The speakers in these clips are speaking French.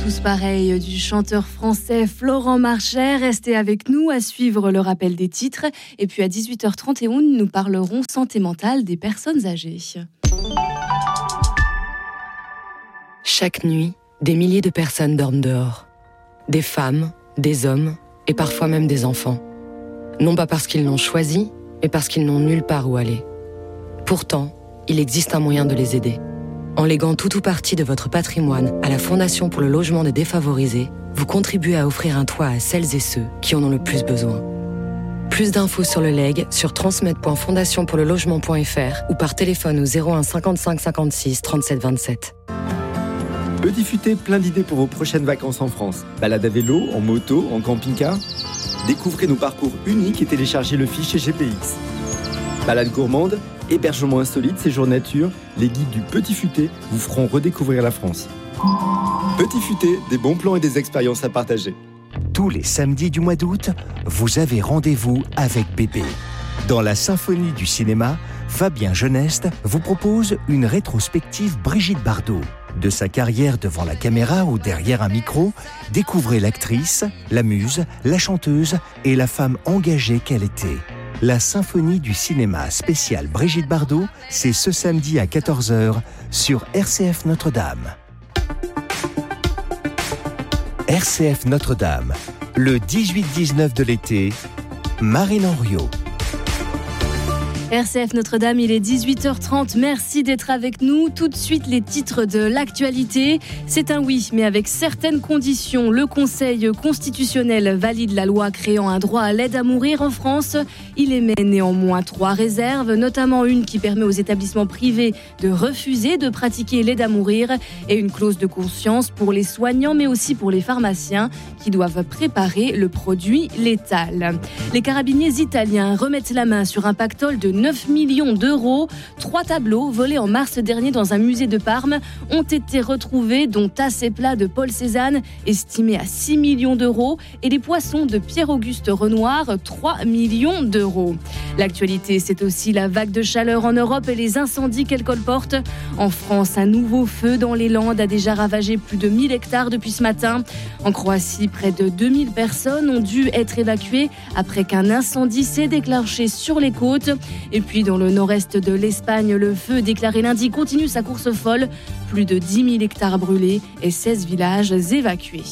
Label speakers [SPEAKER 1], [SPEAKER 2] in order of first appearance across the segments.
[SPEAKER 1] Tous pareils du chanteur français Florent Marchais. Restez avec nous à suivre le rappel des titres. Et puis à 18h31, nous parlerons santé mentale des personnes âgées.
[SPEAKER 2] Chaque nuit, des milliers de personnes dorment dehors. Des femmes, des hommes et parfois même des enfants. Non pas parce qu'ils l'ont choisi, mais parce qu'ils n'ont nulle part où aller. Pourtant, il existe un moyen de les aider. En léguant tout ou partie de votre patrimoine à la Fondation pour le logement des défavorisés, vous contribuez à offrir un toit à celles et ceux qui en ont le plus besoin. Plus d'infos sur le legs sur transmed.fondationpourlelogement.fr ou par téléphone au 01 55 56 37 27.
[SPEAKER 3] Petit Futé, plein d'idées pour vos prochaines vacances en France. Balade à vélo, en moto, en camping-car. Découvrez nos parcours uniques et téléchargez le fichier GPX. Balade gourmande, hébergement insolite, séjour nature, les guides du Petit Futé vous feront redécouvrir la France. Petit Futé, des bons plans et des expériences à partager.
[SPEAKER 4] Tous les samedis du mois d'août, vous avez rendez-vous avec Pépé. Dans la symphonie du cinéma, Fabien Geneste vous propose une rétrospective Brigitte Bardot. De sa carrière devant la caméra ou derrière un micro, découvrez l'actrice, la muse, la chanteuse et la femme engagée qu'elle était. La symphonie du cinéma spécial Brigitte Bardot, c'est ce samedi à 14h sur RCF Notre-Dame. RCF Notre-Dame, le 18-19 de l'été, Marine Henriot.
[SPEAKER 1] RCF Notre-Dame, il est 18h30. Merci d'être avec nous. Tout de suite, les titres de l'actualité. C'est un oui, mais avec certaines conditions. Le Conseil constitutionnel valide la loi créant un droit à l'aide à mourir en France. Il émet néanmoins 3 réserves, notamment une qui permet aux établissements privés de refuser de pratiquer l'aide à mourir et une clause de conscience pour les soignants, mais aussi pour les pharmaciens qui doivent préparer le produit létal. Les carabiniers italiens remettent la main sur un pactole de 9 millions d'euros. 3 tableaux volés en mars dernier dans un musée de Parme ont été retrouvés, dont Tasse et plat de Paul Cézanne, estimé à 6 millions d'euros, et les poissons de Pierre-Auguste Renoir, 3 millions d'euros. L'actualité, c'est aussi la vague de chaleur en Europe et les incendies qu'elle colporte. En France, un nouveau feu dans les Landes a déjà ravagé plus de 1000 hectares depuis ce matin. En Croatie, près de 2000 personnes ont dû être évacuées après qu'un incendie s'est déclenché sur les côtes. Et puis dans le nord-est de l'Espagne, le feu déclaré lundi continue sa course folle. Plus de 10 000 hectares brûlés et 16 villages évacués.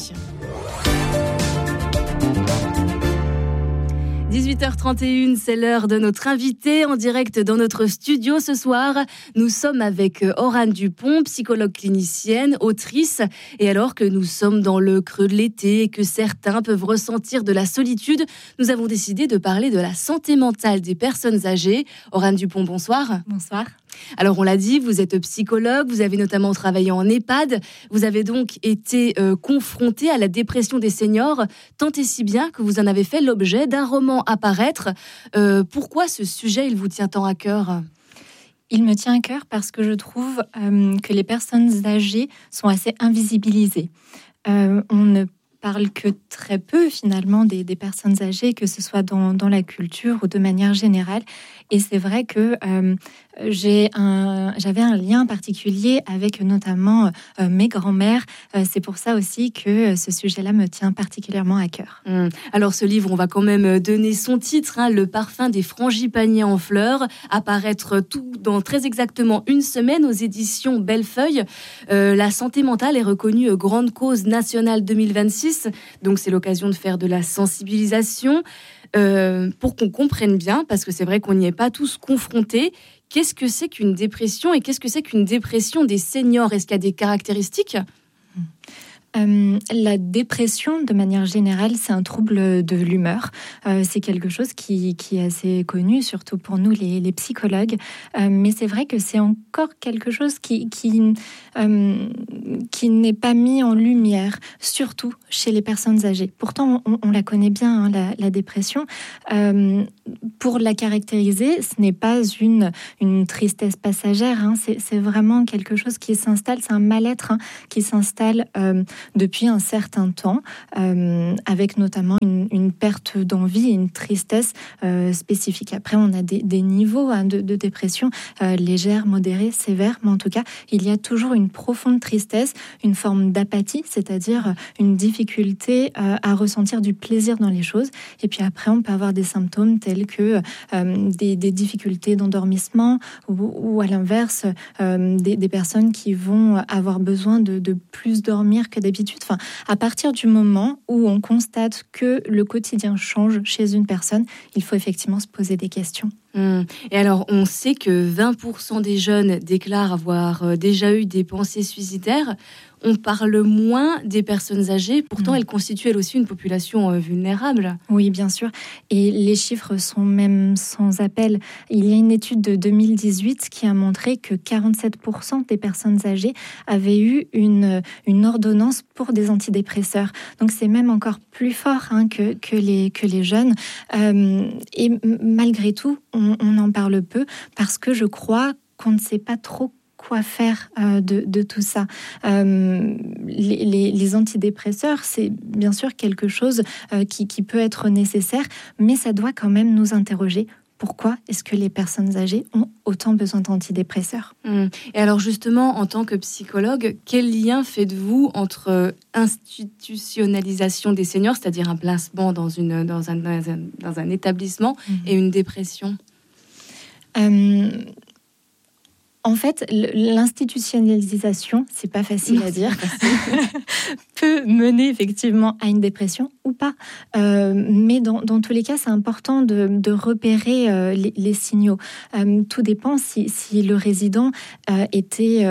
[SPEAKER 1] 18h31, c'est l'heure de notre invité en direct dans notre studio ce soir. Nous sommes avec Orane Dupont, psychologue clinicienne, autrice. Et alors que nous sommes dans le creux de l'été et que certains peuvent ressentir de la solitude, nous avons décidé de parler de la santé mentale des personnes âgées. Orane Dupont, bonsoir.
[SPEAKER 5] Bonsoir.
[SPEAKER 1] Alors on l'a dit, vous êtes psychologue, vous avez notamment travaillé en EHPAD, vous avez donc été confronté à la dépression des seniors, tant et si bien que vous en avez fait l'objet d'un roman à paraître. Pourquoi ce sujet, il vous tient tant à cœur ?
[SPEAKER 5] Il me tient à cœur parce que je trouve que les personnes âgées sont assez invisibilisées. On ne parle que très peu finalement des personnes âgées, que ce soit dans la culture ou de manière générale. Et c'est vrai que j'avais un lien particulier avec notamment mes grands-mères. C'est pour ça aussi que ce sujet-là me tient particulièrement à cœur.
[SPEAKER 1] Alors ce livre, on va quand même donner son titre, Le parfum des frangipaniers en fleurs, apparaître tout dans très exactement une semaine aux éditions Bellefeuille. La santé mentale est reconnue grande cause nationale 2026, donc c'est l'occasion de faire de la sensibilisation. Pour qu'on comprenne bien, parce que c'est vrai qu'on n'y est pas tous confrontés, qu'est-ce que c'est qu'une dépression et qu'est-ce que c'est qu'une dépression des seniors ? Est-ce qu'il y a des caractéristiques ?
[SPEAKER 5] La dépression, de manière générale, c'est un trouble de l'humeur. C'est quelque chose qui est assez connu, surtout pour nous, les psychologues. Mais c'est vrai que c'est encore quelque chose qui n'est pas mis en lumière, surtout chez les personnes âgées. Pourtant, on la connaît bien, la dépression. Pour la caractériser, ce n'est pas une tristesse passagère. C'est vraiment quelque chose qui s'installe. C'est un mal-être qui s'installe depuis un certain temps, avec notamment une perte d'envie et une tristesse spécifique. Après, on a des niveaux de dépression légère, modérée, sévère, mais en tout cas, il y a toujours une profonde tristesse tristesse, une forme d'apathie, c'est-à-dire une difficulté à ressentir du plaisir dans les choses. Et puis après, on peut avoir des symptômes tels que des difficultés d'endormissement ou à l'inverse, des personnes qui vont avoir besoin de plus dormir que d'habitude. Enfin, à partir du moment où on constate que le quotidien change chez une personne, il faut effectivement se poser des questions.
[SPEAKER 1] Et alors, on sait que 20% des jeunes déclarent avoir déjà eu des pensées suicidaires. On parle moins des personnes âgées, pourtant elles constituent elles aussi une population vulnérable.
[SPEAKER 5] Oui, bien sûr. Et les chiffres sont même sans appel. Il y a une étude de 2018 qui a montré que 47% des personnes âgées avaient eu une ordonnance pour des antidépresseurs. Donc c'est même encore plus fort que les jeunes. Et malgré tout, on en parle peu parce que je crois qu'on ne sait pas trop quoi faire de tout ça. Les antidépresseurs, c'est bien sûr quelque chose qui peut être nécessaire, mais ça doit quand même nous interroger. Pourquoi est-ce que les personnes âgées ont autant besoin d'antidépresseurs ?
[SPEAKER 1] Et alors justement, en tant que psychologue, quel lien faites-vous entre institutionnalisation des seniors, c'est-à-dire un placement dans un établissement, et une dépression ?
[SPEAKER 5] En fait, l'institutionnalisation, c'est pas facile à dire, peut mener effectivement à une dépression ou pas. Mais dans tous les cas, c'est important de repérer les signaux. Tout dépend si le résident était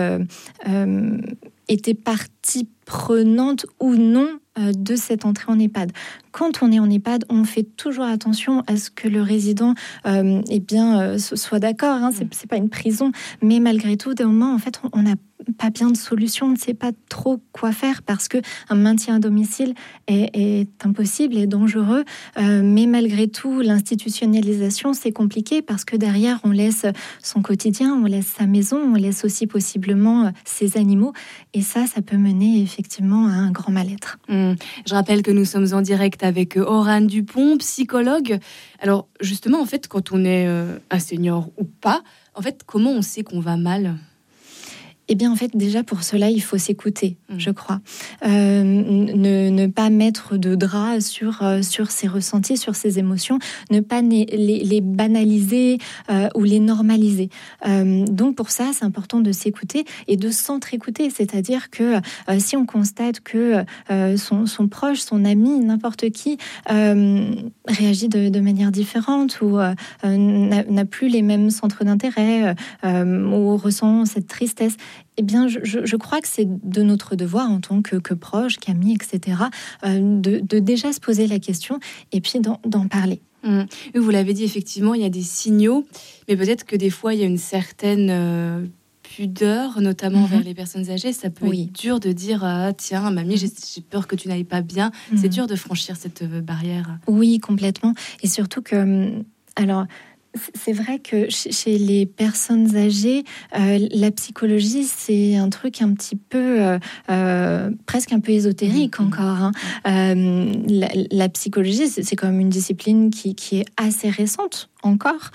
[SPEAKER 5] partie prenante ou non de cette entrée en EHPAD. Quand on est en EHPAD, on fait toujours attention à ce que le résident soit d'accord. C'est pas une prison, mais malgré tout, d'un moment, en fait, on n'a pas bien de solution, on ne sait pas trop quoi faire parce que un maintien à domicile est impossible et dangereux. Mais malgré tout, l'institutionnalisation, c'est compliqué parce que derrière, on laisse son quotidien, on laisse sa maison, on laisse aussi possiblement ses animaux. Et ça peut mener effectivement à un grand mal-être.
[SPEAKER 1] Je rappelle que nous sommes en direct avec Orane Dupont, psychologue. Alors justement, en fait, quand on est un senior ou pas, en fait, comment on sait qu'on va mal ?
[SPEAKER 5] Eh bien, en fait, déjà, pour cela, il faut s'écouter, je crois. Ne pas mettre de drap sur ses ressentis, sur ses émotions, ne pas les banaliser ou les normaliser. Donc, pour ça, c'est important de s'écouter et de s'entre-écouter. C'est-à-dire que si on constate que son proche, son ami, n'importe qui réagit de manière différente ou n'a plus les mêmes centres d'intérêt ou ressent cette tristesse, eh bien, je crois que c'est de notre devoir en tant que proche, qu'ami, etc., de déjà se poser la question et puis d'en parler.
[SPEAKER 1] Vous l'avez dit, effectivement, il y a des signaux, mais peut-être que des fois, il y a une certaine pudeur, notamment vers les personnes âgées. Ça peut être dur de dire « Tiens, mamie, j'ai peur que tu n'ailles pas bien ». C'est dur de franchir cette barrière.
[SPEAKER 5] Oui, complètement. Et surtout que... Alors, c'est vrai que chez les personnes âgées, la psychologie, c'est un truc un petit peu, presque un peu ésotérique encore. La psychologie, c'est quand même une discipline qui est assez récente encore.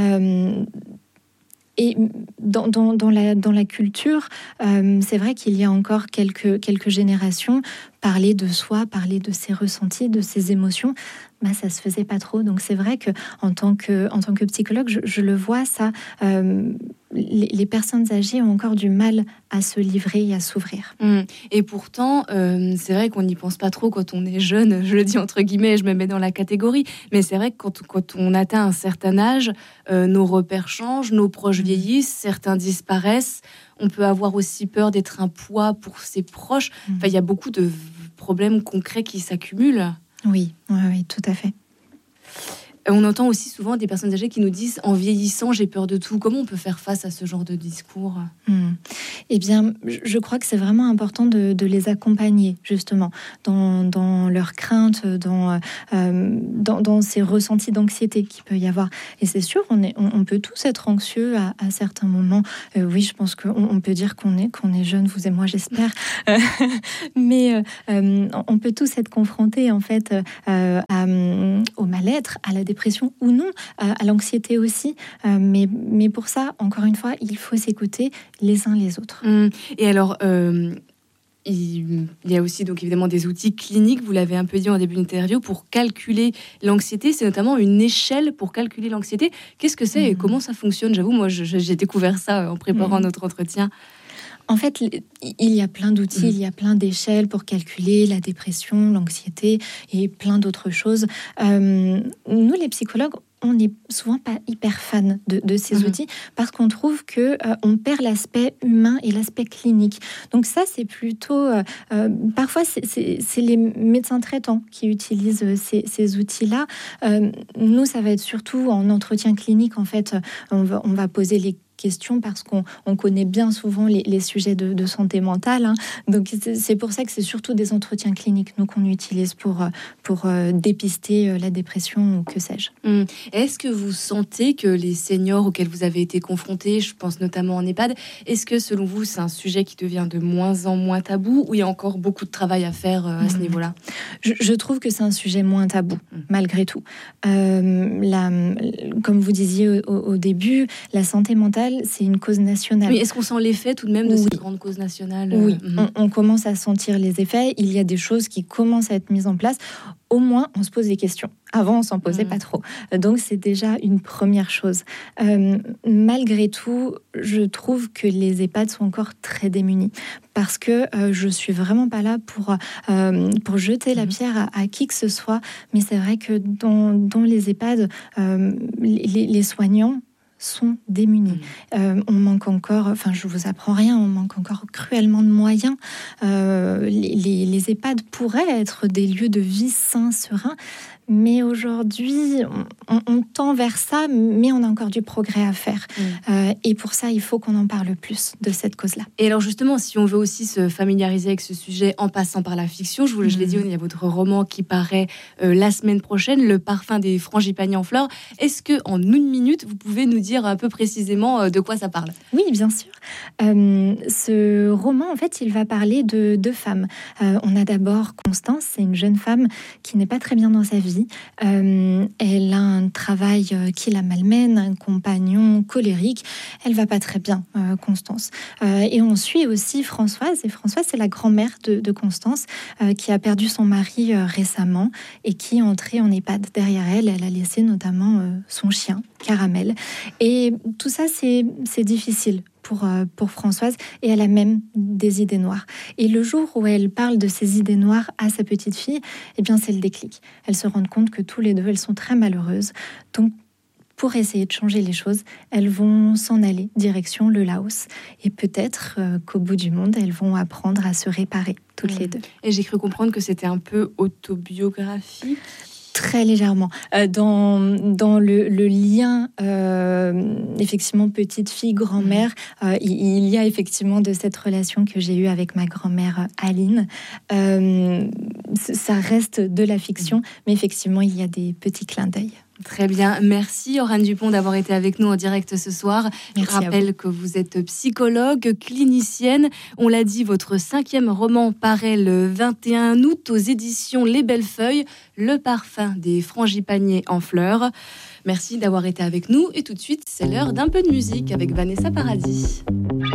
[SPEAKER 5] Et dans la culture, c'est vrai qu'il y a encore quelques générations, parler de soi, parler de ses ressentis, de ses émotions, ça se faisait pas trop. Donc c'est vrai que en tant que psychologue, je le vois ça. Les personnes âgées ont encore du mal à se livrer et à s'ouvrir.
[SPEAKER 1] Et pourtant, c'est vrai qu'on n'y pense pas trop quand on est jeune. Je le dis entre guillemets, je me mets dans la catégorie. Mais c'est vrai que quand on atteint un certain âge, nos repères changent, nos proches vieillissent, certains disparaissent. On peut avoir aussi peur d'être un poids pour ses proches. Enfin, il y a beaucoup de problèmes concrets qui s'accumulent.
[SPEAKER 5] Oui, tout à fait.
[SPEAKER 1] On entend aussi souvent des personnes âgées qui nous disent « En vieillissant, j'ai peur de tout ». Comment on peut faire face à ce genre de discours ?
[SPEAKER 5] Eh bien, je crois que c'est vraiment important de les accompagner, justement, dans leurs craintes, dans ces ressentis d'anxiété qu'il peut y avoir. Et c'est sûr, on peut tous être anxieux à certains moments. Oui, je pense qu'on peut dire qu'on est jeune, vous et moi, j'espère. Mais on peut tous être confrontés, en fait, au mal-être, à la dépression ou non, à l'anxiété aussi. Mais pour ça, encore une fois, il faut s'écouter les uns les autres.
[SPEAKER 1] Et alors, il y a aussi donc évidemment des outils cliniques, vous l'avez un peu dit en début d'interview, pour calculer l'anxiété. C'est notamment une échelle pour calculer l'anxiété. Qu'est-ce que c'est et comment ça fonctionne? J'avoue, moi, j'ai découvert ça en préparant notre entretien.
[SPEAKER 5] En fait, il y a plein d'outils, il y a plein d'échelles pour calculer la dépression, l'anxiété et plein d'autres choses. Nous, les psychologues, on n'est souvent pas hyper fan de ces outils parce qu'on trouve que on perd l'aspect humain et l'aspect clinique. Donc ça, c'est plutôt... parfois, c'est les médecins traitants qui utilisent ces outils-là. Nous, ça va être surtout en entretien clinique, en fait. On va poser les questions parce qu'on connaît bien souvent les sujets de santé mentale. Hein. Donc, c'est pour ça que c'est surtout des entretiens cliniques, nous, qu'on utilise pour dépister la dépression ou que sais-je.
[SPEAKER 1] Est-ce que vous sentez que les seniors auxquels vous avez été confrontés, je pense notamment en EHPAD, est-ce que selon vous c'est un sujet qui devient de moins en moins tabou ou il y a encore beaucoup de travail à faire à ce niveau-là?
[SPEAKER 5] Je trouve que c'est un sujet moins tabou, malgré tout. Comme vous disiez au début, la santé mentale, c'est une cause nationale.
[SPEAKER 1] Oui, est-ce qu'on sent l'effet tout de même de cette grande cause nationale?
[SPEAKER 5] Oui, on commence à sentir les effets. Il y a des choses qui commencent à être mises en place. Au moins, on se pose des questions. Avant, on s'en posait pas trop. Donc, c'est déjà une première chose. Malgré tout, je trouve que les EHPAD sont encore très démunis parce que je suis vraiment pas là pour jeter la pierre à qui que ce soit. Mais c'est vrai que dans les EHPAD, les soignants sont démunis. On manque encore, enfin je vous apprends rien, on manque encore cruellement de moyens. Les EHPAD pourraient être des lieux de vie sains, sereins, mais aujourd'hui on tend vers ça, mais on a encore du progrès à faire. Et pour ça, il faut qu'on en parle plus de cette cause-là.
[SPEAKER 1] Et alors justement, si on veut aussi se familiariser avec ce sujet en passant par la fiction, je l'ai dit, il y a votre roman qui paraît la semaine prochaine, Le parfum des frangipaniers en fleurs. Est-ce que en 1 minute, vous pouvez nous dire un peu précisément de quoi ça parle?
[SPEAKER 5] Oui, bien sûr. Ce roman, en fait, il va parler de 2 femmes. On a d'abord Constance, c'est une jeune femme qui n'est pas très bien dans sa vie. Elle a un travail qui la malmène, un compagnon colérique. Elle va pas très bien, Constance. Et on suit aussi Françoise. Et Françoise, c'est la grand-mère de Constance qui a perdu son mari récemment et qui est entrée en EHPAD. Derrière elle, elle a laissé notamment son chien, Caramel. Et tout ça, c'est difficile pour Françoise, et elle a même des idées noires. Et le jour où elle parle de ces idées noires à sa petite fille, eh bien c'est le déclic. Elles se rendent compte que tous les deux, elles sont très malheureuses. Donc, pour essayer de changer les choses, elles vont s'en aller direction le Laos. Et peut-être qu'au bout du monde, elles vont apprendre à se réparer, toutes les deux.
[SPEAKER 1] Et j'ai cru comprendre que c'était un peu autobiographique.
[SPEAKER 5] Très légèrement. Dans le lien, effectivement, petite fille, grand-mère, il y a effectivement de cette relation que j'ai eue avec ma grand-mère Aline. Ça reste de la fiction, mais effectivement, il y a des petits clins d'œil.
[SPEAKER 1] Très bien. Merci Aurane Dupont d'avoir été avec nous en direct ce soir.
[SPEAKER 5] Merci.
[SPEAKER 1] Je rappelle que vous êtes psychologue, clinicienne. On l'a dit, votre 5e roman paraît le 21 août aux éditions Les Belles Feuilles, Le parfum des frangipaniers en fleurs. Merci d'avoir été avec nous. Et tout de suite, c'est l'heure d'un peu de musique avec Vanessa Paradis.